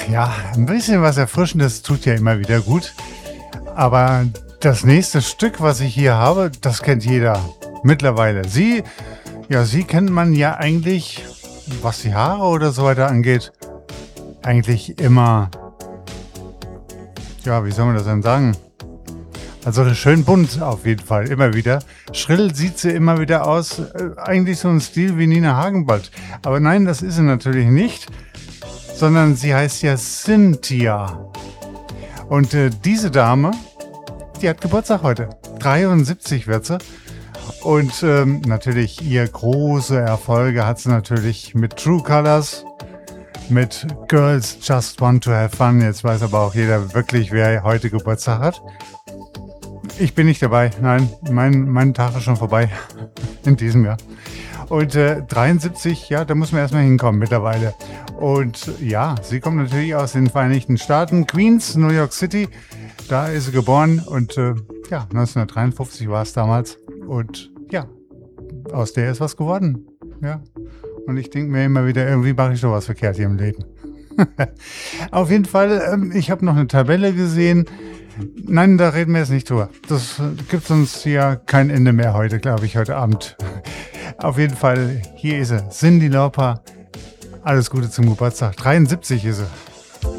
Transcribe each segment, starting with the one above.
Ja, ein bisschen was Erfrischendes tut ja immer wieder gut. Aber das nächste Stück, was ich hier habe, das kennt jeder mittlerweile. Sie kennt man ja eigentlich, was die Haare oder so weiter angeht, eigentlich immer, ja, wie soll man das denn sagen? Also schön bunt auf jeden Fall, immer wieder. Schrill sieht sie immer wieder aus. Eigentlich so ein Stil wie Nina Hagenbald. Aber nein, das ist sie natürlich nicht, sondern sie heißt ja Cynthia. Und diese Dame, die hat Geburtstag heute. 73 wird sie. Und natürlich ihr große Erfolge hat sie natürlich mit True Colors, mit Girls Just Want to Have Fun. Jetzt weiß aber auch jeder wirklich, wer heute Geburtstag hat. Ich bin nicht dabei. Nein, mein Tag ist schon vorbei in diesem Jahr. Und 73, ja, da muss man erstmal hinkommen mittlerweile. Und ja, sie kommt natürlich aus den Vereinigten Staaten, Queens, New York City. Da ist sie geboren und 1953 war es damals. Und ja, aus der ist was geworden. Ja. Und ich denke mir immer wieder, irgendwie mache ich sowas verkehrt hier im Leben. Auf jeden Fall, ich habe noch eine Tabelle gesehen. Nein, da reden wir jetzt nicht drüber. Das gibt uns ja kein Ende mehr heute, glaube ich, heute Abend. Auf jeden Fall, hier ist sie, Cyndi Lauper. Alles Gute zum Geburtstag. 73 ist sie.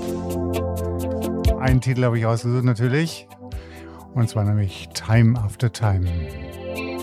Einen Titel habe ich ausgesucht natürlich. Und zwar nämlich Time After Time.